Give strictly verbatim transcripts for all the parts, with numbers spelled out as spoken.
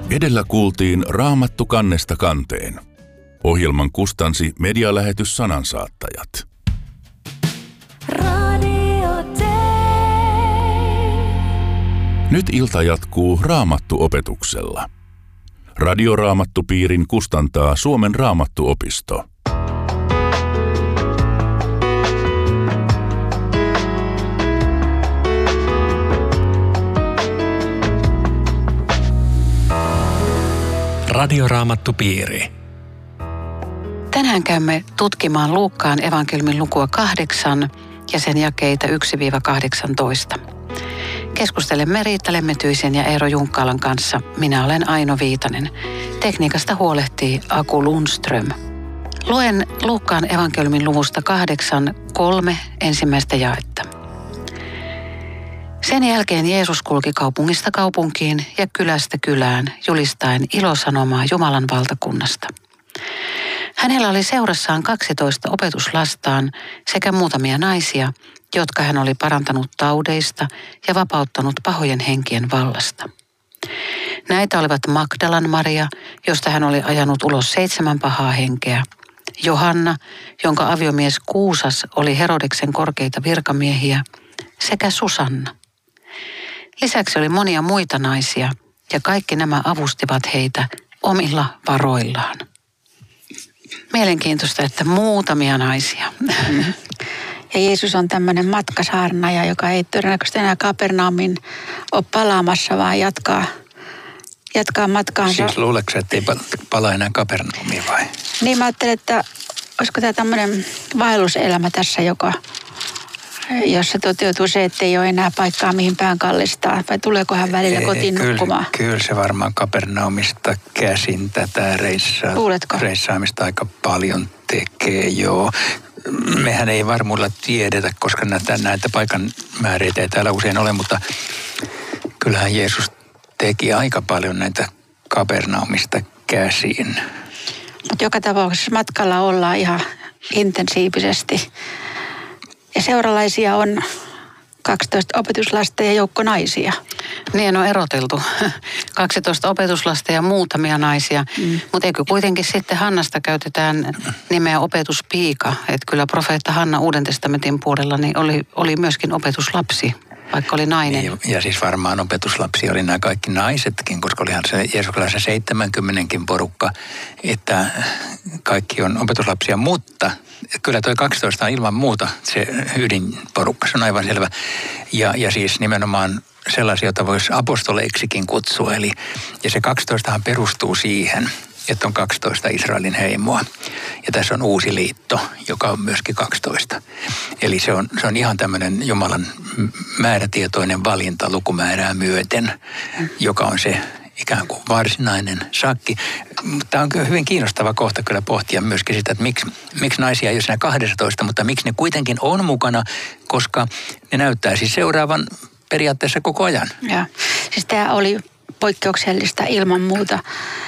Edellä kuultiin Raamattu kannesta kanteen. Ohjelman kustansi medialähetys Sanansaattajat. Nyt ilta jatkuu Raamattu-opetuksella. Radioraamattupiirin kustantaa Suomen Raamattuopisto. Radioraamattupiiri. Tänään käymme tutkimaan Luukkaan evankeliumin lukua kahdeksan ja sen jakeita yksi kahdeksantoista. Keskustelemme Riitta Lemmetyisen ja Eero Junkkaalan kanssa. Minä olen Aino Viitanen. Tekniikasta huolehtii Aku Lundström. Luen Luukkaan evankeliumin luvusta kahdeksan kolme ensimmäistä jaetta. Sen jälkeen Jeesus kulki kaupungista kaupunkiin ja kylästä kylään julistaen ilosanomaa Jumalan valtakunnasta. Hänellä oli seurassaan kaksitoista opetuslastaan sekä muutamia naisia, jotka hän oli parantanut taudeista ja vapauttanut pahojen henkien vallasta. Näitä olivat Magdalan Maria, josta hän oli ajanut ulos seitsemän pahaa henkeä, Johanna, jonka aviomies Kuusas oli Herodeksen korkeita virkamiehiä, sekä Susanna. Lisäksi oli monia muita naisia, ja kaikki nämä avustivat heitä omilla varoillaan. Mielenkiintoista, että muutamia naisia. Ja Jeesus on tämmöinen matkasaarnaaja, joka ei todennäköisesti enää Kapernaumin ole palaamassa, vaan jatkaa, jatkaa matkaansa. Siis luuleeko, että ei palaa enää Kapernaumiin vai? Niin mä ajattelin, että olisiko tämä tämmöinen vaelluselämä tässä, joka, jossa toteutuu se, että ei ole enää paikkaa mihin pään kallistaa. Vai tuleeko hän välillä ei, kotiin kyllä, nukkumaan? Kyllä se varmaan Kapernaumista käsin tätä reissaa, reissaamista aika paljon tekee, joo. Mehän ei varmuudella tiedetä, koska näitä, näitä paikan määreitä ei täällä usein ole, mutta kyllähän Jeesus teki aika paljon näitä Kapernaumista käsin. Mutta joka tapauksessa matkalla ollaan ihan intensiivisesti. Ja seuralaisia on kaksitoista opetuslasta ja joukko naisia. Niin on eroteltu. kaksitoista opetuslasta ja muutamia naisia. Mm. Mutta eikö kuitenkin sitten Hannasta käytetään nimeä opetuspiika? Että kyllä profeetta Hanna Uuden testamentin puolella niin oli, oli myöskin opetuslapsi, vaikka oli nainen. Niin, ja siis varmaan opetuslapsi oli nämä kaikki naisetkin, koska olihan se Jeesuksella seitsemänkymmenenkin porukka, että kaikki on opetuslapsia, mutta kyllä toi kaksitoista on ilman muuta se ydinporukka, se on aivan selvä. Ja, ja siis nimenomaan sellaisia, joita voisi apostoleiksikin kutsua. Eli, ja se kaksitoistahan perustuu siihen, että on kaksitoista Israelin heimoa. Ja tässä on uusi liitto, joka on myöskin kaksitoista. Eli se on, se on ihan tämmöinen Jumalan määrätietoinen valinta lukumäärää myöten, joka on se ikään kuin varsinainen sakki. Tämä on kyllä hyvin kiinnostava kohta kyllä pohtia myöskin sitä, että miksi, miksi naisia ei ole siinä kaksitoista, mutta miksi ne kuitenkin on mukana, koska ne näyttää siis seuraavan periaatteessa koko ajan. Ja, siis tämä oli poikkeuksellista ilman muuta.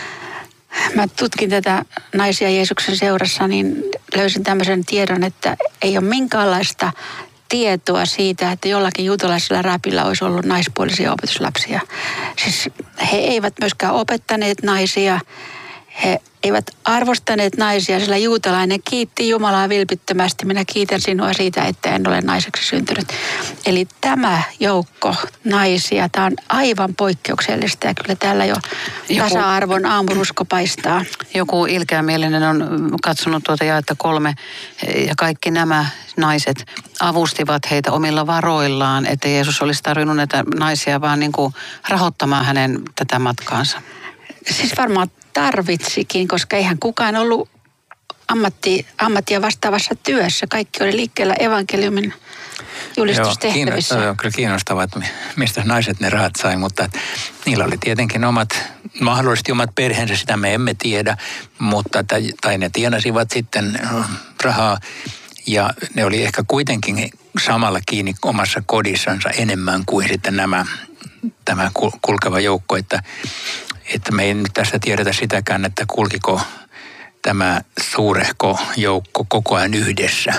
Mä tutkin tätä naisia Jeesuksen seurassa, niin löysin tämmöisen tiedon, että ei ole minkäänlaista tietoa siitä, että jollakin juutalaisella räpillä olisi ollut naispuolisia opetuslapsia. Siis he eivät myöskään opettaneet naisia, he eivät arvostaneet naisia, sillä juutalainen kiitti Jumalaa vilpittömästi. Minä kiitän sinua siitä, että en ole naiseksi syntynyt. Eli tämä joukko naisia, tämä on aivan poikkeuksellista ja kyllä täällä jo joku tasa-arvon aamurusko paistaa. Joku ilkeämielinen on katsonut tuota jaetta kolme ja kaikki nämä naiset avustivat heitä omilla varoillaan, että Jeesus olisi tarvinnut näitä naisia vaan niin kuin rahoittamaan hänen tätä matkaansa. Siis varmaan tarvitsikin, koska eihän kukaan ollut ammatti, ammattia vastaavassa työssä. Kaikki oli liikkeellä evankeliumin julistustehtävissä. Joo, on kyllä kiinnostavaa, että mistä naiset ne rahat sai, mutta niillä oli tietenkin omat, mahdollisesti omat perheensä, sitä me emme tiedä, mutta tai ne tienasivat sitten rahaa ja ne oli ehkä kuitenkin samalla kiinni omassa kodissansa enemmän kuin sitten nämä, tämä kulkeva joukko, että Että me ei nyt tästä tiedetä sitäkään, että kulkiko tämä suurehko joukko koko ajan yhdessä.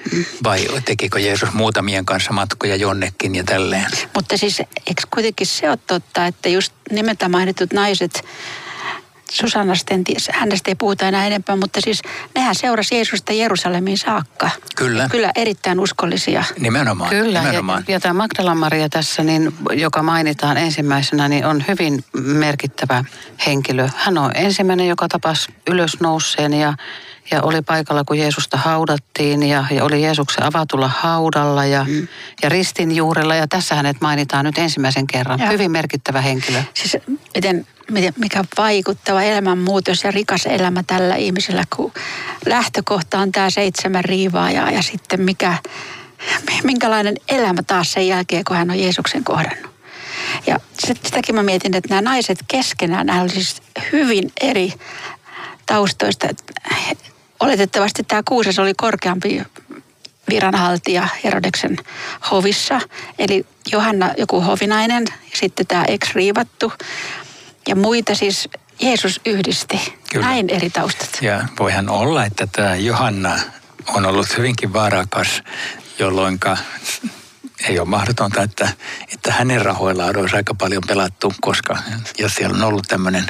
vai tekikö Jeesus muutamien kanssa matkoja jonnekin ja tälleen. Mutta siis eikö kuitenkin se ole totta, että just nimeltä mainitut naiset, Susannasta, hänestä ei puhuta enää enempää, mutta siis nehän seurasi Jeesusta Jerusalemiin saakka. Kyllä. Kyllä erittäin uskollisia. Nimenomaan. Kyllä, nimenomaan. ja, ja tämä Magdalan Maria tässä, niin, joka mainitaan ensimmäisenä, niin on hyvin merkittävä henkilö. Hän on ensimmäinen, joka tapasi ylösnouseen ja, ja oli paikalla, kun Jeesusta haudattiin ja, ja oli Jeesuksen avatulla haudalla ja, mm. ja ristin juurella. Ja tässä hänet mainitaan nyt ensimmäisen kerran. Ja. Hyvin merkittävä henkilö. Siis miten... mikä vaikuttava elämänmuutos ja rikas elämä tällä ihmisellä, kun lähtökohta on tämä seitsemän riivaa ja, ja sitten mikä, minkälainen elämä taas sen jälkeen, kun hän on Jeesuksen kohdannut. Ja sitäkin mä mietin, että nämä naiset keskenään, nämä oli siis hyvin eri taustoista. Oletettavasti tämä Kuuses oli korkeampi viranhaltija Herodeksen hovissa, eli Johanna joku hovinainen ja sitten tämä ex-riivattu. Ja muita siis Jeesus yhdisti. Kyllä. Näin eri taustat. Ja voihan olla, että tämä Johanna on ollut hyvinkin varakas, jolloin ei ole mahdotonta, että, että hänen rahoillaan olisi aika paljon pelattu, koska jos siellä on ollut tämmöinen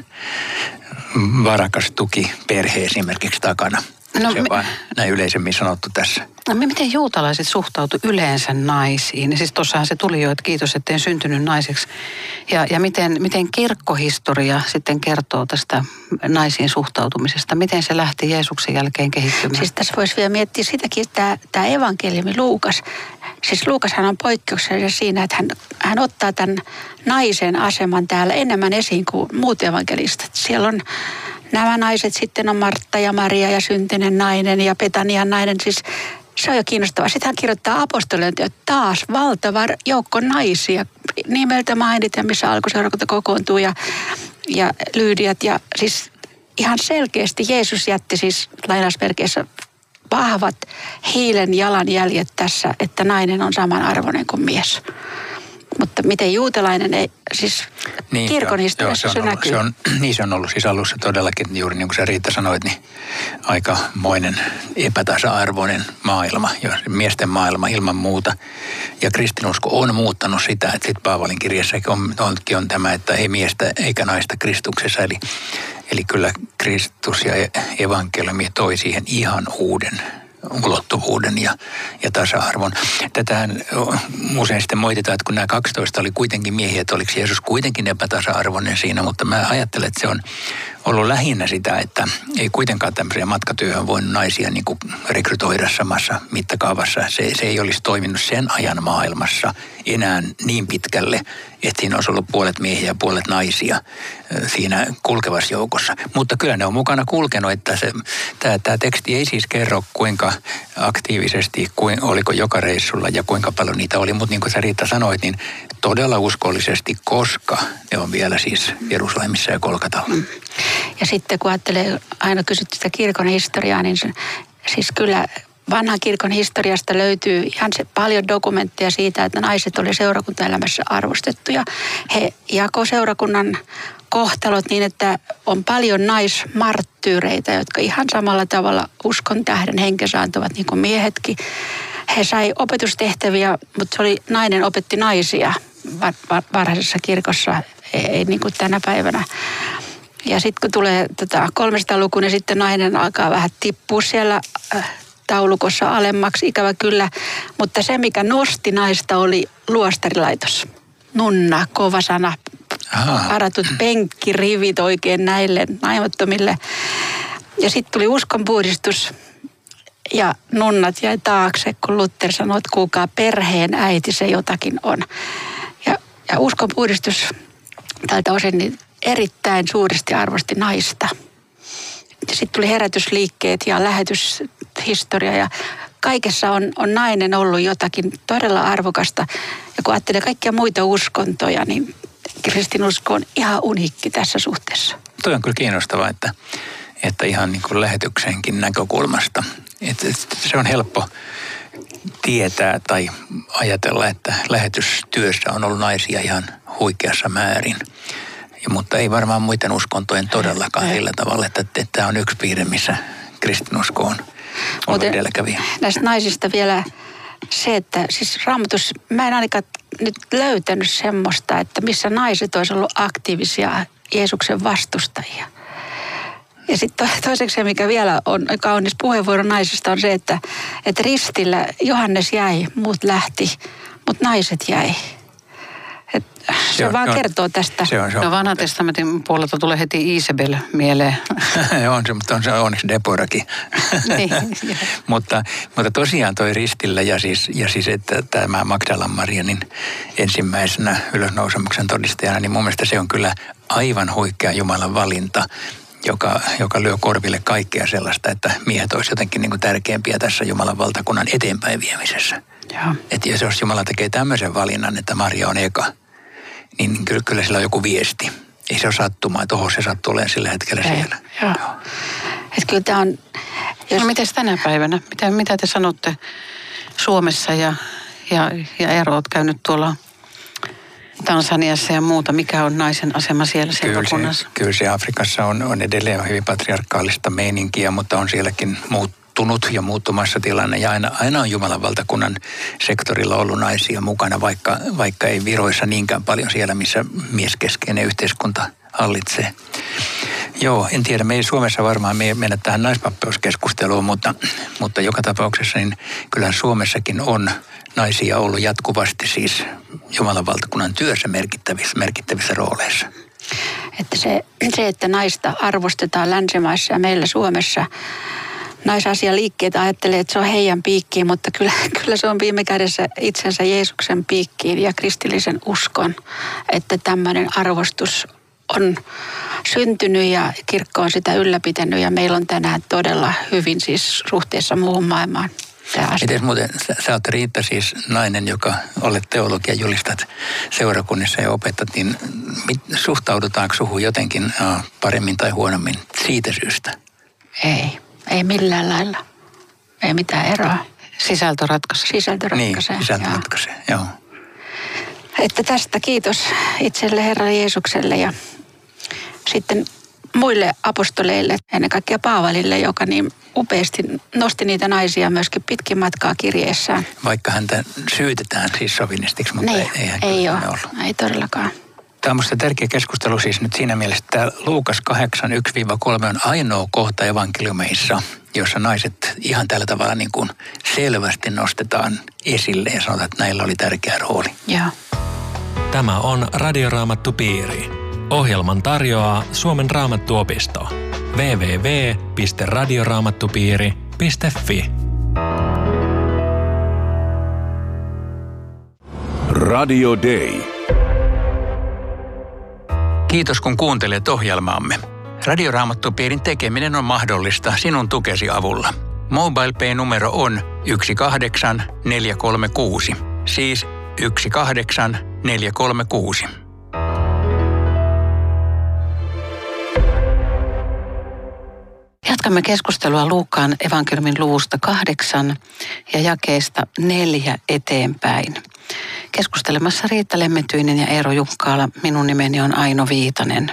varakas tuki perhe esimerkiksi takana. No, se on me... vain näin yleisemmin sanottu tässä. No miten juutalaiset suhtautu yleensä naisiin? Siis tuossahan se tuli jo, että kiitos, etten syntynyt naiseksi. Ja, ja miten, miten kirkkohistoria sitten kertoo tästä naisiin suhtautumisesta? Miten se lähti Jeesuksen jälkeen kehittymään? Siis tässä voisi vielä miettiä sitäkin, että tämä evankeliumi Luukas. Siis Luukashan on poikkeuksellinen siinä, että hän, hän ottaa tämän naisen aseman täällä enemmän esiin kuin muut evankelistat. Siellä on nämä naiset, sitten on Martta ja Maria ja syntinen nainen ja Betanian nainen. Siis se on jo kiinnostavaa. Sitten hän kirjoittaa apostoliointia taas valtava joukko naisia nimeltä mainiten, missä alkuseurakunta kokoontuu ja, ja Lyydiat. Ja siis ihan selkeästi Jeesus jätti siis lainausmerkeissä vahvat hiilen jalanjäljet tässä, että nainen on samanarvoinen kuin mies. Mutta miten juutalainen ei, siis niin, kirkon historiassa se, se näkyy. Se on, niin se on ollut siis alussa todellakin, juuri niin kuin sä Riitta sanoit, niin aikamoinen epätasa-arvoinen maailma, miesten maailma ilman muuta. Ja kristinusko on muuttanut sitä, että sitten Paavalin kirjassakin on, onkin on tämä, että ei miestä eikä naista Kristuksessa. Eli, eli kyllä Kristus ja evankeliumi toi siihen ihan uuden ulottuvuuden ja, ja tasa-arvon. Tätähän usein sitten moititaan, että kun nämä kaksitoista oli kuitenkin miehiä, että oliko Jeesus kuitenkin epätasa-arvoinen siinä, mutta mä ajattelen, että se on ollut lähinnä sitä, että ei kuitenkaan tämmöisiä matkatyöhön voinut naisia niin kuin rekrytoida samassa mittakaavassa. Se, se ei olisi toiminut sen ajan maailmassa enää niin pitkälle, että siinä olisi ollut puolet miehiä ja puolet naisia siinä kulkevassa joukossa. Mutta kyllä ne on mukana kulkenut, että se, tämä, tämä teksti ei siis kerro kuinka aktiivisesti, kuin, oliko joka reissulla ja kuinka paljon niitä oli. Mutta niin kuin sä Riitta sanoit, niin todella uskollisesti, koska ne on vielä siis Jerusalemissa ja Golgatalla. Mm. Ja sitten kun ajattelee, aina kysytty sitä kirkon historiaa, niin se, siis kyllä vanhan kirkon historiasta löytyy ihan se paljon dokumentteja siitä, että naiset oli seurakuntaelämässä arvostettuja. He jakoi seurakunnan kohtalot niin, että on paljon naismarttyyreitä, jotka ihan samalla tavalla uskon tähden henkensä antavat niin kuin miehetkin. He sai opetustehtäviä, mutta se oli nainen opetti naisia var, var, varhaisessa kirkossa, ei, ei niin kuin tänä päivänä. Ja sitten kun tulee tota kolmesataa-luku, niin sitten nainen alkaa vähän tippua siellä äh, taulukossa alemmaksi, ikävä kyllä. Mutta se, mikä nosti naista, oli luostarilaitos. Nunna, kova sana, varatut penkkirivit oikein näille naimattomille. Ja sitten tuli uskonpuhdistus ja nunnat jäi taakse, kun Luther sanoi, että kuulkaa, perheen äiti se jotakin on. Ja, ja uskonpuhdistus tältä osin niin erittäin suuresti arvosti naista. Sitten tuli herätysliikkeet ja lähetyshistoria ja kaikessa on, on nainen ollut jotakin todella arvokasta. Ja kun ajattelee kaikkia muita uskontoja, niin kristinusko on ihan uniikki tässä suhteessa. Toi on kyllä kiinnostavaa, että, että ihan niin kuin lähetyksenkin näkökulmasta. Että se on helppo tietää tai ajatella, että lähetystyössä on ollut naisia ihan huikeassa määrin. Ja, mutta ei varmaan muiden uskontojen todellakaan sillä tavalla, että, että tämä on yksi piirre, missä kristinusko on Muuten edelläkävijä. Näistä naisista vielä se, että siis Raamatus, mä en ainakaan nyt löytänyt semmoista, että missä naiset olisi ollut aktiivisia Jeesuksen vastustajia. Ja sitten toiseksi, mikä vielä on kaunis puheenvuoro naisista, on se, että, että ristillä Johannes jäi, muut lähti, mutta naiset jäi. Et se Joo, vaan on, kertoo tästä. Se on, se on. No vanhan testamentin puolelta tulee heti Isabel mieleen. on se, mutta on se onneksi Deborahkin. Niin, mutta, mutta tosiaan toi ristillä ja siis, ja siis että tämä Magdalan Marianin ensimmäisenä ylösnousemuksen todistajana, niin mun mielestä se on kyllä aivan huikea Jumalan valinta, joka, joka lyö korville kaikkea sellaista, että miehet olisi jotenkin niin kuin tärkeämpiä tässä Jumalan valtakunnan eteenpäin viemisessä. Joo. Että jos Jumala tekee tämmöisen valinnan, että Maria on eka, niin kyllä, kyllä sillä on joku viesti. Ei se ole sattumaa, että oho, se sattuu olemaan sillä hetkellä Ei, siellä. Joo. Joo. Että kyllä tämä on... Jos... No miten tänä päivänä? Mitä, mitä te sanotte Suomessa ja, ja, ja Eero, olet käynyt tuolla Tansaniassa ja muuta. Mikä on naisen asema siellä seurakunnassa? Kyllä, kyllä se Afrikassa on, on edelleen hyvin patriarkaalista meininkiä, mutta on sielläkin muuttunut ja muuttumassa tilanne. Ja aina, aina on Jumalan valtakunnan sektorilla ollut naisia mukana, vaikka, vaikka ei viroissa niinkään paljon siellä, missä mieskeskeinen yhteiskunta hallitsee. Joo, en tiedä. Me ei Suomessa varmaan me mennä tähän naispappeuskeskusteluun, mutta, mutta joka tapauksessa niin kyllä Suomessakin on naisia ollut jatkuvasti siis Jumalan valtakunnan työssä merkittävissä, merkittävissä rooleissa. Että se, se, että naista arvostetaan länsimaissa ja meillä Suomessa naisasialiikkeet ajattelee, että se on heidän piikkiin, mutta kyllä, kyllä se on viime kädessä itsensä Jeesuksen piikkiin ja kristillisen uskon, että tämmöinen arvostus on syntynyt ja kirkko on sitä ylläpitänyt ja meillä on tänään todella hyvin siis suhteessa muuhun maailmaan. Miten muuten, sä, sä oot Riitta siis nainen, joka olet teologia julistat seurakunnissa ja opetat, niin mit, suhtaudutaanko suhun jotenkin uh, paremmin tai huonommin siitä syystä? Ei, ei millään lailla. Ei mitään eroa. Sisältö ratkaisee. Sisältö ratkaisee. Niin, sisältö ratkaisee, joo. Että tästä kiitos itselle Herra Jeesukselle ja sitten muille apostoleille, ennen kaikkea Paavalille, joka niin upeasti nosti niitä naisia myöskin pitkin matkaa kirjeessään. Vaikka häntä syytetään siis sovinistiksi, mutta niin, ei, ei hän ei ole, ollut. Ei todellakaan. Tämä on minusta tärkeä keskustelu siis nyt siinä mielessä, että Luukas kahdeksan yksi kolme on ainoa kohta evankeliumeissa, jossa naiset ihan tällä tavalla niin kuin selvästi nostetaan esille ja sanotaan, että näillä oli tärkeä rooli. Joo. Tämä on Radioraamattupiiri. Ohjelman tarjoaa Suomen Raamattuopisto. double-u double-u double-u piste radioraamattupiiri piste fi Radio Day. Kiitos kun kuuntelet ohjelmaamme. Radioraamattupiirin tekeminen on mahdollista sinun tukesi avulla. MobilePay-numero on yksi kahdeksan neljä kolme kuusi, siis yksi kahdeksan neljä kolme kuusi. Jatkamme keskustelua Luukkaan evankeliumin luvusta kahdeksan ja jakeesta neljä eteenpäin. Keskustelemassa Riitta Lemmetyinen ja Eero Junkkaala. Minun nimeni on Aino Viitanen.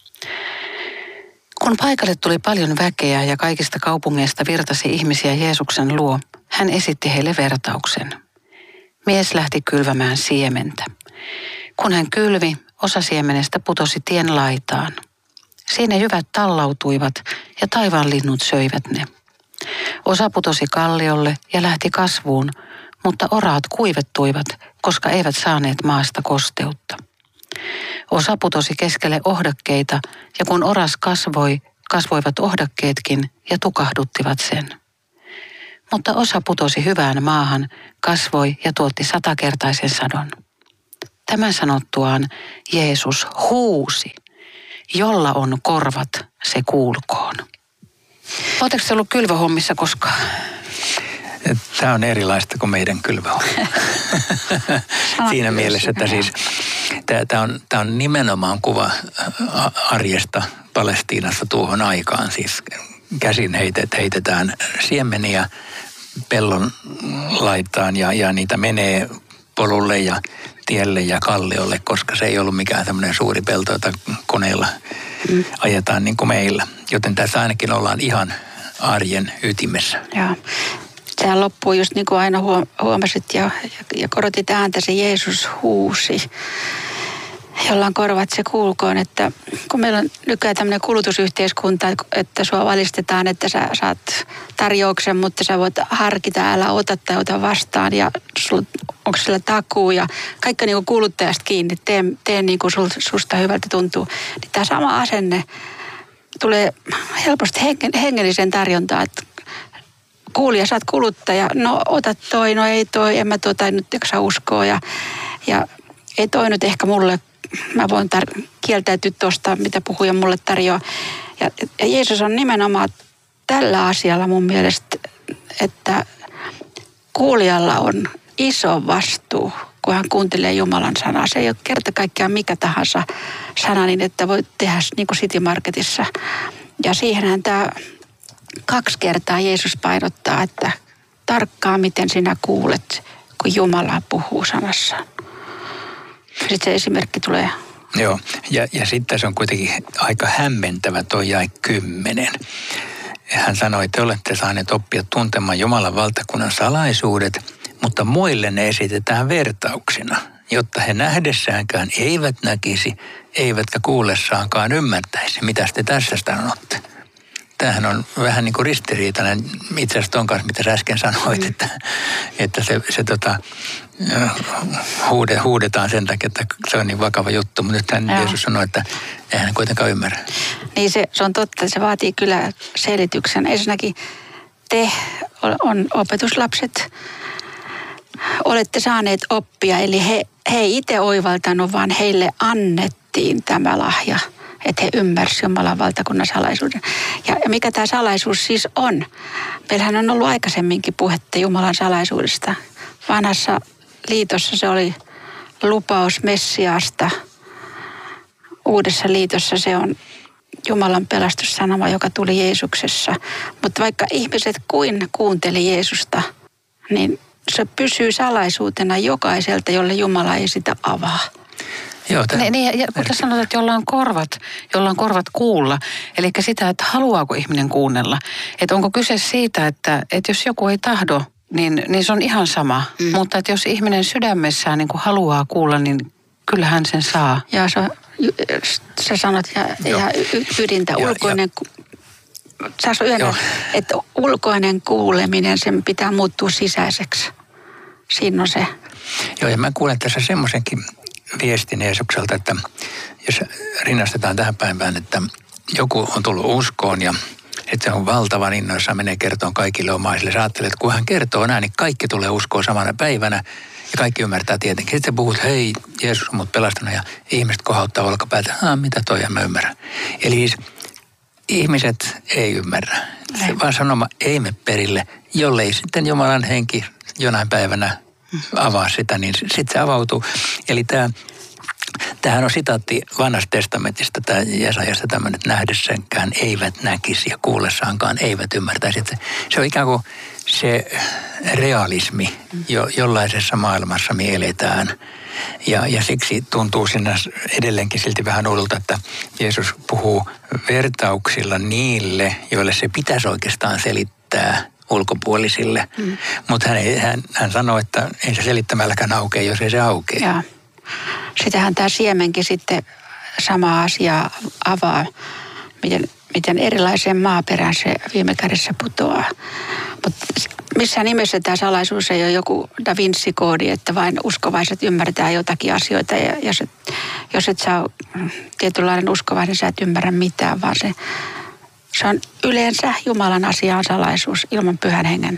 Kun paikalle tuli paljon väkeä ja kaikista kaupungeista virtasi ihmisiä Jeesuksen luo, hän esitti heille vertauksen. Mies lähti kylvämään siementä. Kun hän kylvi, osa siemenestä putosi tien laitaan. Siinä jyvät tallautuivat ja taivaanlinnut söivät ne. Osa putosi kalliolle ja lähti kasvuun, mutta oraat kuivettuivat, koska eivät saaneet maasta kosteutta. Osa putosi keskelle ohdakkeita, ja kun oras kasvoi, kasvoivat ohdakkeetkin ja tukahduttivat sen. Mutta osa putosi hyvään maahan, kasvoi ja tuotti satakertaisen sadon. Tämän sanottuaan Jeesus huusi. Jolla on korvat, se kuulkoon. Oletteko te ollut kylvöhommissa koskaan? Tämä on erilaista kuin meidän kylvöhomma. Siinä mielessä, että siis tämä on, tämä on nimenomaan kuva arjesta Palestiinassa tuohon aikaan. Siis käsin heitet, heitetään siemeniä pellon laitaan ja, ja niitä menee polulle ja tielle ja kalliolle, koska se ei ollut mikään tämmöinen suuri pelto, jota koneella mm. ajetaan niin kuin meillä. Joten tässä ainakin ollaan ihan arjen ytimessä. Joo. Sehän loppuu just niin kuin aina huomasit ja, ja korotit ääntä, se Jeesus huusi. Jollain korvat se kuulkoon, että kun meillä on nykyään tämmöinen kulutusyhteiskunta, että sua valistetaan, että sä saat tarjouksen, mutta sä voit harkita, älä ota tai ota vastaan ja sul, onko sillä takuu ja kaikki niin kuin kuluttajasta kiinni, tee, tee niin kuin sul, susta hyvältä tuntuu. Niin tämä sama asenne tulee helposti hengellisen tarjontaan, että kuulija, sä oot kuluttaja, no ota toi, no ei toi, en mä tuota nyt jaksa uskoa ja, ja ei toi nyt ehkä mulle, mä voin tar- kieltäytyä tuosta, mitä puhuja mulle tarjoaa. Ja, ja Jeesus on nimenomaan tällä asialla mun mielestä, että kuulijalla on iso vastuu, kun hän kuuntelee Jumalan sanaa. Se ei ole kerta kaikkiaan mikä tahansa sana, niin että voi tehdä niin kuin City Marketissa. Ja siihenhän tämä kaksi kertaa Jeesus painottaa, että tarkkaa miten sinä kuulet, kun Jumala puhuu sanassaan. Sitten se esimerkki tulee. Joo, ja, ja sitten se on kuitenkin aika hämmentävä toi jae kymmenen. Hän sanoi, että te olette saaneet oppia tuntemaan Jumalan valtakunnan salaisuudet, mutta muille ne esitetään vertauksina, jotta he nähdessäänkään eivät näkisi, eivätkä kuullessaankaan ymmärtäisi. Mitä te tässä sanotte? Tämähän on vähän niin kuin ristiriitainen itse asiassa ton kanssa, mitä sä äsken sanoit, mm. että, että se, se tota, huude, huudetaan sen takia, että se on niin vakava juttu. Mutta nythän Joo. Jeesus sanoi, että eihän ne kuitenkaan ymmärrä. Niin se, se on totta, se vaatii kyllä selityksen. Ensinnäkin te on opetuslapset, olette saaneet oppia, eli he, he ei itse oivaltanut, vaan heille annettiin tämä lahja. Että he ymmärsivät Jumalan valtakunnan salaisuuden. Ja, ja mikä tämä salaisuus siis on? Meillähän on ollut aikaisemminkin puhetta Jumalan salaisuudesta. Vanhassa liitossa se oli lupaus Messiaasta. Uudessa liitossa se on Jumalan pelastussanoma, joka tuli Jeesuksessa. Mutta vaikka ihmiset kuin kuunteli Jeesusta, niin se pysyy salaisuutena jokaiselta, jolle Jumala ei sitä avaa. Joo, niin, niin, ja kuten sanotaan, että jolla on korvat, jolla on korvat kuulla. Eli sitä, että haluaako ihminen kuunnella. Että onko kyse siitä, että, että jos joku ei tahdo, niin, niin se on ihan sama. Mm. Mutta että jos ihminen sydämessään niin kuin haluaa kuulla, niin kyllähän sen saa. Ja sä, sä sanot ihan ydintä, ulkoinen, sä yhden, että ulkoinen kuuleminen, sen pitää muuttua sisäiseksi. Siinä on se. Joo, ja mä kuulen tässä semmoisenkin viestin Jeesukselta, että jos rinnastetaan tähän päivään, että joku on tullut uskoon ja että se on valtavan innoissaan, menee kertoon kaikille omaisille. Sä ajattelet, että kun hän kertoo näin, niin kaikki tulee uskoon samana päivänä ja kaikki ymmärtää tietenkin. Sitten sä puhut, hei, Jeesus on mut pelastanut ja ihmiset kohauttaa olkapäätä. Ah, mitä toi, en mä ymmärrä. Eli siis ihmiset ei ymmärrä, ei. vaan sanoma ei mene perille, jollei sitten Jumalan henki jonain päivänä avaa sitä, niin sitten se avautuu. Eli tämä, tämähän on sitaatti Vanhasta testamentista, tämä Jesajasta tämmöinen, että nähdessänkään eivät näkisi ja kuullessaankaan eivät ymmärtäisi. Se, se on ikään kuin se realismi, jo, jollaisessa maailmassa me eletään. Ja, ja siksi tuntuu sinne edelleenkin silti vähän oudolta, että Jeesus puhuu vertauksilla niille, joille se pitäisi oikeastaan selittää ulkopuolisille. Mm. Mutta hän, hän, hän sanoi, että ei se selittämälläkään aukea, jos ei se aukea. Joo. Sitähän tämä siemenkin sitten sama asia avaa, miten, miten erilaiseen maaperään se viime kädessä putoaa. Mutta missään nimessä tämä salaisuus ei ole joku Da Vinci-koodi, että vain uskovaiset ymmärtää jotakin asioita. Ja jos et, jos et saa tietynlainen uskovainen, sä et ymmärrä mitään, vaan se Se on yleensä Jumalan asiaan salaisuus ilman pyhän hengen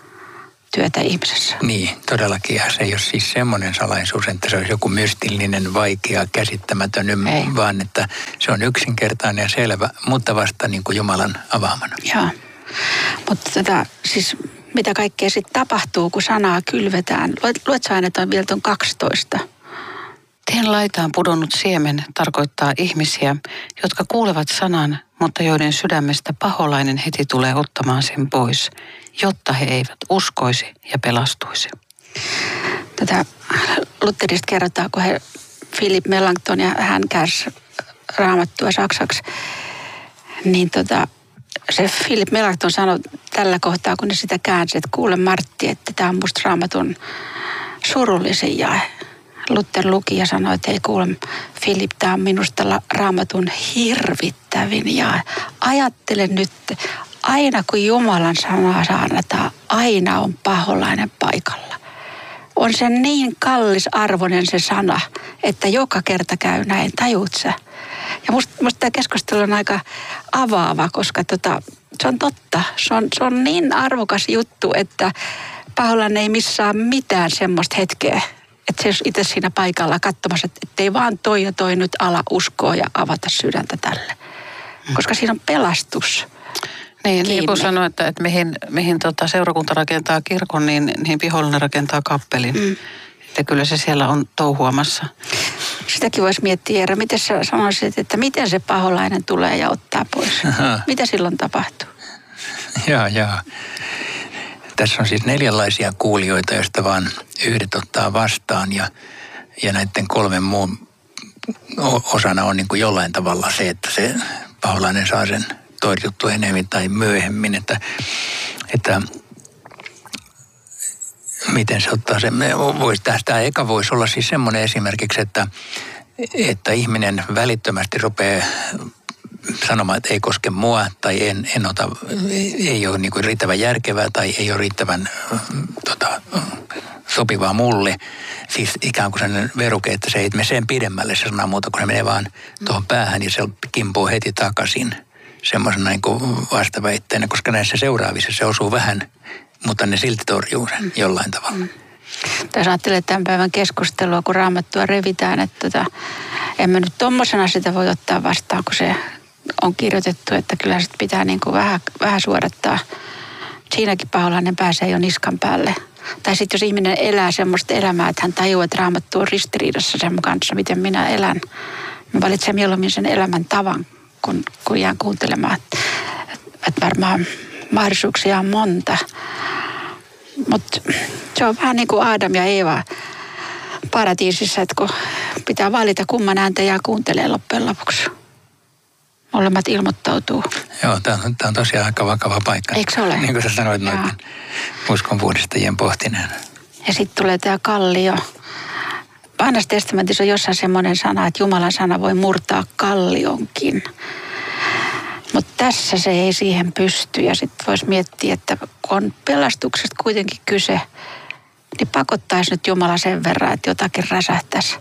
työtä ihmisessä. Niin, todellakin. Ja se ei ole siis semmoinen salaisuus, että se olisi joku mystillinen, vaikea, käsittämätön, ei. vaan että se on yksinkertainen ja selvä, mutta vasta niin kuin Jumalan avaamana. Joo, mutta tota, siis mitä kaikkea sitten tapahtuu, kun sanaa kylvetään? Luet, luet sä aina, että on vielä tuon kaksitoista. Tien laitaan pudonnut siemen tarkoittaa ihmisiä, jotka kuulevat sanan, mutta joiden sydämestä paholainen heti tulee ottamaan sen pois, jotta he eivät uskoisi ja pelastuisi. Tätä Lutherista kerrotaan, kun he, Philip Melanchthon ja hän käänsi Raamattua saksaksi, niin tota, se Philip Melanchthon sanoi tällä kohtaa, kun ne sitä käänsi, että kuule Martti, että tämä on musta Raamatun surullisin jae. Luther luki ja sanoi, että hei kuule Philip, tämä on minusta Raamatun hirvittävin jae. Ajattele nyt, aina kun Jumalan sanaa saarnataan, aina on paholainen paikalla. On se niin kallisarvoinen se sana, että joka kerta käy näin, tajuut sä? Ja musta, musta tämä keskustelu on aika avaava, koska tota, se on totta. Se on, se on niin arvokas juttu, että paholainen ei missään mitään semmoista hetkeä, että se olisi itse siinä paikalla katsomassa, että ei vaan toi ja toi nyt ala uskoa ja avata sydäntä tälle. Koska siinä on pelastus. Niin, niin kuin sanoin, että, että mihin, mihin tota seurakunta rakentaa kirkon, niin, niin vihollinen rakentaa kappelin. Mm. Että kyllä se siellä on touhuamassa. Sitäkin voisi miettiä, Eera, miten sä sanoisit, että miten se paholainen tulee ja ottaa pois? Aha. Mitä silloin tapahtuu? Joo, joo. Tässä on siis neljänlaisia kuulijoita, joista vaan yhdet ottaa vastaan ja, ja näiden kolmen muun osana on niin kuin jollain tavalla se, että se paholainen saa sen torjuttu enemmän tai myöhemmin, että, että miten se ottaa sen. Vois, tästä eka voisi olla siis semmoinen esimerkiksi, että, että ihminen välittömästi rupeaa sanomaan, että ei koske mua tai en, en ota, ei ole niin kuin riittävän järkevää tai ei ole riittävän tota, sopivaa mulle. Siis ikään kuin sellainen veruke, että se ei mene sen pidemmälle se sana muuta, kun se menee vaan tuohon päähän ja se kimpoo heti takaisin semmoisena niin kuin vastaväitteenä, koska näissä seuraavissa se osuu vähän, mutta ne silti torjuu sen jollain tavalla. Mm. Tässä ajattelee tämän päivän keskustelua, kun Raamattua revitään, että tota, en mä nyt tommosena sitä voi ottaa vastaan, kun se on kirjoitettu, että kyllä sit pitää niin kuin vähän, vähän suodattaa. Siinäkin paholainen pääsee jo niskan päälle. Tai sitten jos ihminen elää semmoista elämää, että hän tajuaa, että Raamattu on ristiriidassa sen kanssa, miten minä elän. Mä valitsen mieluummin sen elämän tavan, kun, kun jään kuuntelemaan. Että et varmaan mahdollisuuksia on monta. Mutta se on vähän niin kuin Aadam ja Eeva paratiisissa, että kun pitää valita kumman ääntä ja kuuntelee loppujen lopuksi. Molemmat ilmoittautuu. Joo, tämä on, on tosiaan aika vakava paikka. Eikö se ole? Niin kuin sä sanoit noiden uskonpuhdistajien pohtineen. Ja sitten tulee tämä kallio. Vanhassa testamentissa on jossain semmoinen sana, että Jumalan sana voi murtaa kallionkin. Mutta tässä se ei siihen pysty. Ja sitten voisi miettiä, että kun on pelastuksesta kuitenkin kyse, niin pakottaisi nyt Jumala sen verran, että jotakin räsähtäisi.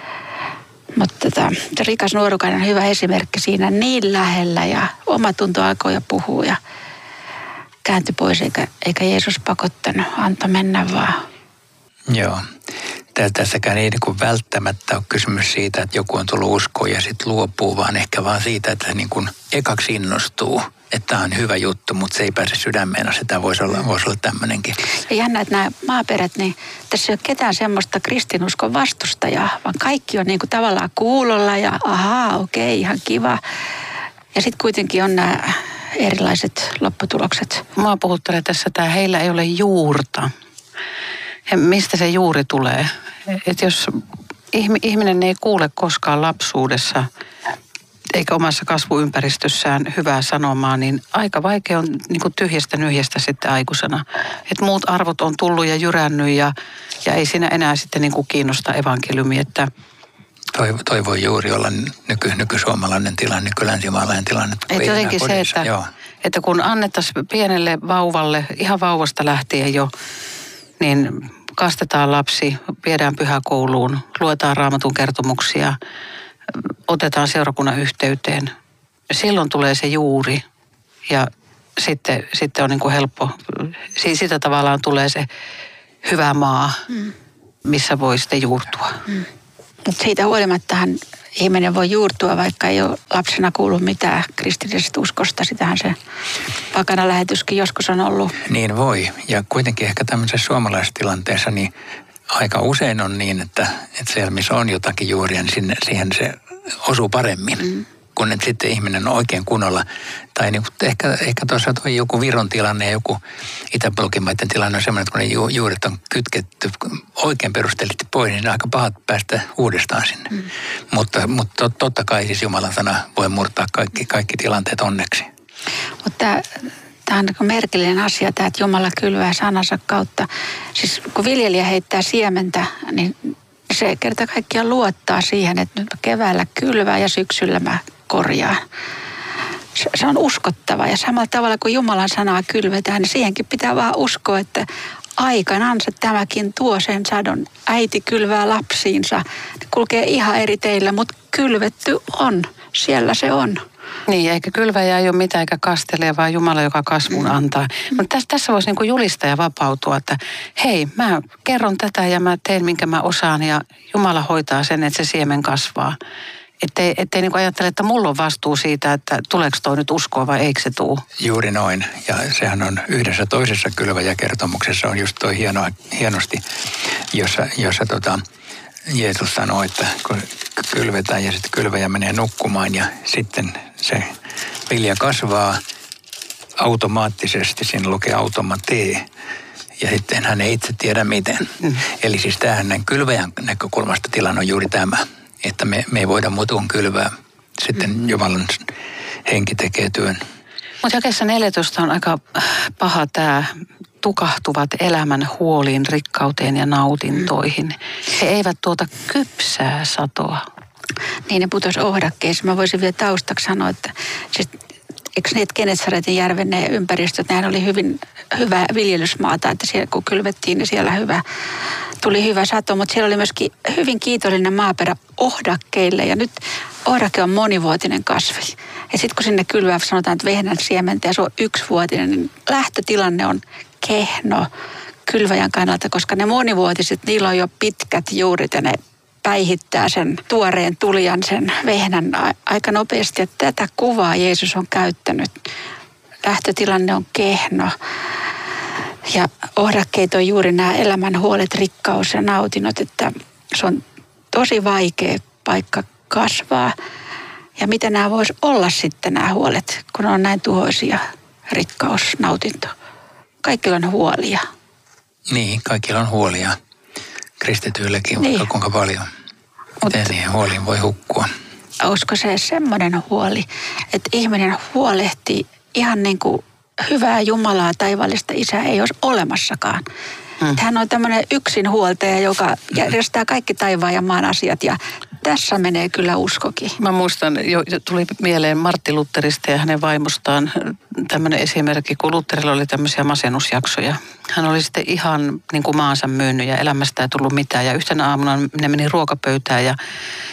Mutta tota, se rikas nuorukainen on hyvä esimerkki siinä niin lähellä ja omatunto alkoi jo puhua ja kääntyi pois eikä, eikä Jeesus pakottanut, antoi mennä vaan. Joo. Tässäkään ei niin kuin välttämättä ole kysymys siitä, että joku on tullut uskoon ja sitten luopuu, vaan ehkä vaan siitä, että niin kuin ekaksi innostuu, että tämä on hyvä juttu, mutta se ei pääse sydämeen. Sitä voisi olla, voisi olla tämmöinenkin. Ja jännä, että nämä maaperät, niin tässä ei ole ketään semmoista kristinuskon vastustajaa, vaan kaikki on niin kuin tavallaan kuulolla ja ahaa, okei, ihan kiva. Ja sitten kuitenkin on nämä erilaiset lopputulokset. Mua puhuttelee tässä tämä, heillä ei ole juurta. Ja mistä se juuri tulee? Että jos ihminen ei kuule koskaan lapsuudessa eikä omassa kasvuympäristössään hyvää sanomaa, niin aika vaikea on niin kuin tyhjästä nyhjästä sitten aikuisena. Että muut arvot on tullut ja jyrännyt ja, ja ei siinä enää sitten niin kuin kiinnosta evankeliumi, että Toi, toi voi juuri olla nyky, nykysuomalainen tilanne, nykylänsimaalainen tilanne. Että jotenkin se, että, että kun annettaisiin pienelle vauvalle, ihan vauvasta lähtien jo, niin kastetaan lapsi, viedään pyhäkouluun, luetaan Raamatun kertomuksia, otetaan seurakunnan yhteyteen. Silloin tulee se juuri ja sitten, sitten on niin kuin helppo, siitä tavallaan tulee se hyvä maa, missä voi sitten juurtua. Mm. Mutta siitä huolimattahan ihminen voi juurtua, vaikka ei ole lapsena kuullut mitään kristillisestä uskosta. Sitähän se pakana lähetyskin joskus on ollut. Niin voi. Ja kuitenkin ehkä tämmöisessä suomalaisessa tilanteessa niin aika usein on niin, että, että siellä missä on jotakin juuria, niin sinne, siihen se osuu paremmin. Mm. Kun että sitten ihminen on oikein kunnolla. Tai niin, ehkä, ehkä tuossa toi joku Viron tilanne ja joku Itä-Blogimaiden tilanne on semmoinen, että kun ne juuret on kytketty oikein perusteellisesti pois, niin on aika pahat päästä uudestaan sinne. Mm. Mutta, mutta totta kai siis Jumalan sana voi murtaa kaikki, kaikki tilanteet onneksi. Mutta tämä on niin merkillinen asia, tämä, että Jumala kylvää sanansa kautta. Siis kun viljelijä heittää siementä, niin se kerta kaikkiaan luottaa siihen, että nyt keväällä kylvää ja syksyllä mä korjaan. Se on uskottava ja samalla tavalla kuin Jumalan sanaa kylvetään, niin siihenkin pitää vaan uskoa, että aikanansa tämäkin tuo sen sadon. Äiti kylvää lapsiinsa, ne kulkee ihan eri teillä, mutta kylvetty on, siellä se on. Niin, eikä kylväjä ei ole mitään eikä kastelee, vaan Jumala, joka kasvun antaa. Mm. Mutta tässä, tässä voisi niinku julistaa ja vapautua, että hei, mä kerron tätä ja mä teen minkä mä osaan ja Jumala hoitaa sen, että se siemen kasvaa. Ettei, ettei niinku ajattele, että mulla on vastuu siitä, että tuleeko toi nyt uskoa vai eikö se tuu. Juuri noin. Ja sehän on yhdessä toisessa kylväjäkertomuksessa on just toi hieno, hienosti, jossa, jossa tota, Jeesus sanoo, että kun kylvetään ja sitten kylväjä menee nukkumaan ja sitten se vilja kasvaa automaattisesti, siinä lukee automatee. Ja sitten hän ei itse tiedä miten. Mm. Eli siis tähän kylväjän näkökulmasta tilanne on juuri tämä, että me, me ei voida muuta kuin kylvää. Sitten mm. Jumalan henki tekee työn. Mutta jakeessa neljätoista on aika paha tämä tukahtuvat elämän huoliin, rikkauteen ja nautintoihin. He eivät tuota kypsää satoa. Niin ne putosi ohdakkeissa. Mä voisin vielä taustaksi sanoa, että siis, eikö ne Genesaretin järven ne ympäristöt, nehän oli hyvin hyvä viljelysmaata, että siellä kun kylvettiin, niin siellä hyvä, tuli hyvä sato, mutta siellä oli myöskin hyvin kiitollinen maaperä ohdakkeille ja nyt ohdake on monivuotinen kasvi. Ja sitten kun sinne kylvää sanotaan, että vehnän siementä ja se on yksivuotinen, niin lähtötilanne on kehno kylväjän kannalta, koska ne monivuotiset, niillä on jo pitkät juuret ja ne päihittää sen tuoreen tulijan, sen vehnän aika nopeasti. Että tätä kuvaa Jeesus on käyttänyt. Lähtötilanne on kehno. Ja ohdakkeet on juuri nämä elämän huolet, rikkaus ja nautinnot, että se on tosi vaikea paikka kasvaa. Ja mitä nämä vois olla sitten nämä huolet, kun on näin tuhoisia, rikkaus, nautinto. Kaikilla on huolia. Niin, kaikilla on huolia. Kristityilläkin niin. Vaikka kuinka paljon. Miten niihin huoliin voi hukkua? Olisiko se semmoinen huoli, että ihminen huolehtii ihan niin kuin hyvää Jumalaa, taivaallista Isää ei olisi olemassakaan. Hmm. Hän on tämmöinen yksinhuoltaja, joka järjestää kaikki taivaan ja maan asiat ja tässä menee kyllä uskokin. Mä muistan, jo, tuli mieleen Martti Lutterista ja hänen vaimostaan tämmöinen esimerkki, kun Lutterilla oli tämmöisiä masennusjaksoja. Hän oli sitten ihan niin kuin maansa myynyt ja elämästä ei tullut mitään ja yhtenä aamuna ne meni ruokapöytään ja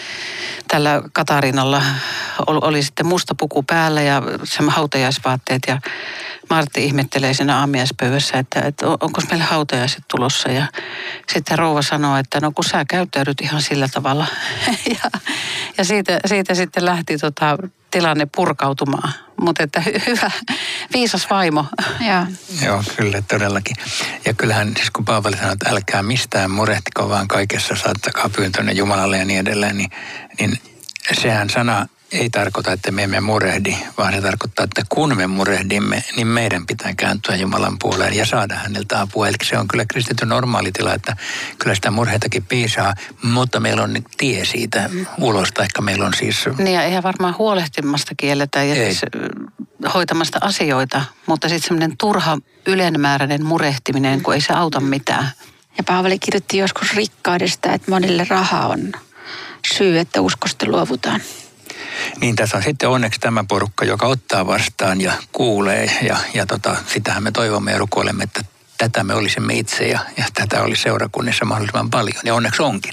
tällä Katarinalla oli, oli sitten musta puku päällä ja semmoinen hautajaisvaatteet ja Martti ihmettelee siinä aamiaispöydässä, että, että onko meillä hautajaiset tulossa ja sitten rouva sanoo, että no kun sä käyttäydyt ihan sillä tavalla ja, ja siitä, siitä sitten lähti tota, tilanne purkautumaan, mutta että hy, hyvä, viisas vaimo. Ja. Joo, kyllä todellakin. Ja kyllähän siis kun Paavali sanoo, että älkää mistään murehtiko, vaan kaikessa saattakaa pyyntönne Jumalalle ja niin edelleen, niin, niin sehän sana ei tarkoita, että me emme murehdi, vaan se tarkoittaa, että kun me murehdimme, niin meidän pitää kääntyä Jumalan puoleen ja saada häneltä apua. Eli se on kyllä kristityn normaali tila, että kyllä sitä murheitakin piisaa, mutta meillä on tie siitä ulos, taikka meillä on siis... Niin ja eihän varmaan huolehtimasta kielletä ja siis hoitamasta asioita, mutta sitten semmoinen turha ylenmääräinen murehtiminen, kun ei se auta mitään. Ja Paavali kirjoitti joskus rikkaudesta, että monille raha on syy, että uskosta luovutaan. Niin tässä on sitten onneksi tämä porukka, joka ottaa vastaan ja kuulee ja, ja tota, sitähän me toivomme ja rukoilemme, että tätä me olisimme itse ja, ja tätä olisi seurakunnissa mahdollisimman paljon ja onneksi onkin.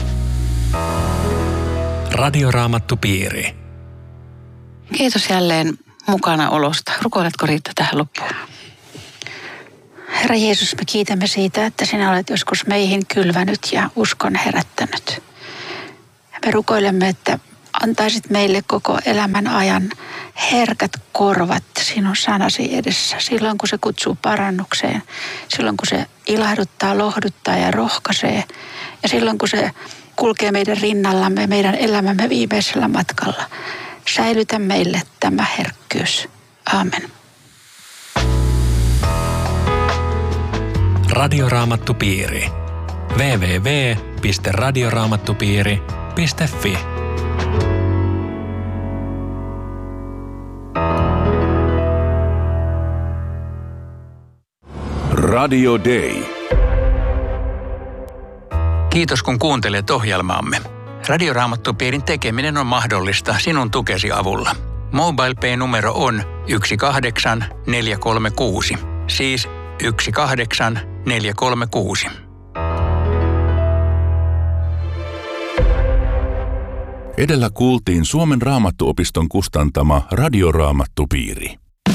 Radioraamattupiiri. Kiitos jälleen mukana olosta. Rukoiletko Riitta tähän loppuun? Herra Jeesus, me kiitämme siitä, että sinä olet joskus meihin kylvänyt ja uskon herättänyt. Me rukoilemme, että antaisit meille koko elämän ajan herkät korvat sinun sanasi edessä. Silloin kun se kutsuu parannukseen, silloin kun se ilahduttaa, lohduttaa ja rohkaisee. Ja silloin kun se kulkee meidän rinnallamme, meidän elämämme viimeisellä matkalla. Säilytä meille tämä herkkyys. Aamen. Radioraamattupiiri. double-u double-u double-u piste radioraamattupiiri piste fi Radio Day. Kiitos kun kuuntelet ohjelmaamme. Radioraamattupiirin tekeminen on mahdollista sinun tukesi avulla. MobilePay-numero on yksi kahdeksan neljä kolme kuusi, siis yksi kahdeksan neljä kolme kuusi. Edellä kuultiin Suomen Raamattuopiston kustantama Radioraamattupiiri.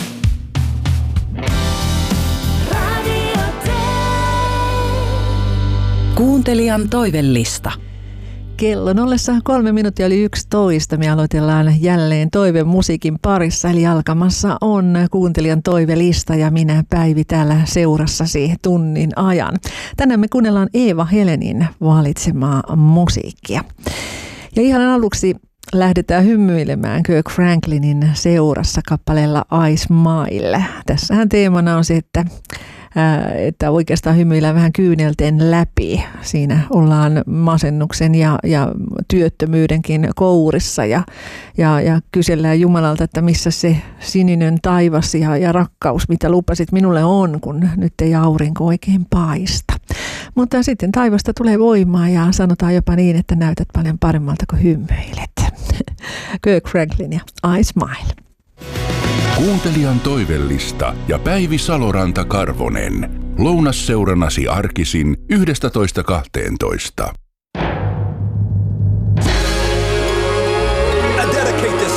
Kuuntelijan toivellista. Kello ollessa kolme minuuttia yli yksitoista. Me aloitellaan jälleen toivemusiikin parissa, eli alkamassa on kuuntelijan toivelista ja minä Päivi täällä seurassasi tunnin ajan. Tänään me kuunnellaan Eeva Helenin valitsemaa musiikkia. Ja ihan aluksi lähdetään hymyilemään Kirk Franklinin seurassa kappaleella I Smile. Tässähän teemana on se, että että oikeastaan hymyillään vähän kyynelten läpi. Siinä ollaan masennuksen ja, ja työttömyydenkin kourissa ja, ja, ja kysellään Jumalalta, että missä se sininen taivas ja, ja rakkaus, mitä lupasit minulle on, kun nyt ei aurinko oikein paista. Mutta sitten taivasta tulee voimaa ja sanotaan jopa niin, että näytät paljon paremmalta kuin hymyilet. Kirk Franklin ja I Smile. Kuuntelijan toivellista ja Päivi Saloranta Karvonen. Lounasseurannasi arkisin yhdestätoista kahteentoista.